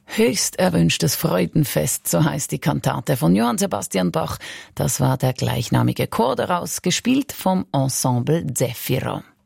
Höchst erwünschtes Freudenfest, so heißt die Kantate von Johann Sebastian Bach. Das war der gleichnamige Chor daraus, gespielt vom Ensemble Zefiro.